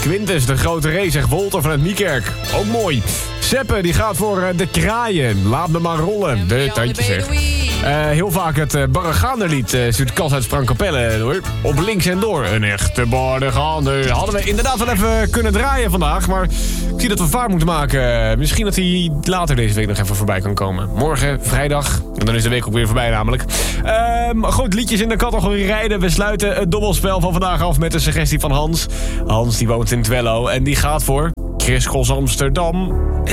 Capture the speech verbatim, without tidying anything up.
Quintus, de grote race, zegt Wolter van het Niekerk. Ook mooi. Seppe, die gaat voor uh, de kraaien. Laat me maar rollen. De tandjes zeg. Uh, heel vaak het uh, Barragaanderlied uh, stuurt Cas uit Sprangkapelle door. Op links en door. Een echte Barragaander. Hadden we inderdaad wel even kunnen draaien vandaag. Maar ik zie dat we vaart moeten maken. Misschien dat hij later deze week nog even voorbij kan komen. Morgen, vrijdag. En dan is de week ook weer voorbij namelijk. Um, goed, liedjes in de categorie rijden. We sluiten het dobbelspel van vandaag af met een suggestie van Hans. Hans die woont in Twello en die gaat voor Chris Cross Amsterdam.